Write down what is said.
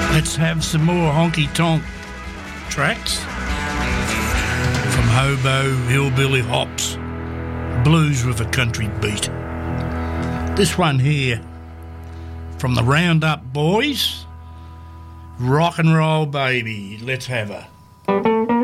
Let's have some more honky-tonk tracks from Hobo Hillbilly Hops, blues with a country beat. This one here from the Roundup Boys, Rock and Roll Baby. Let's have her.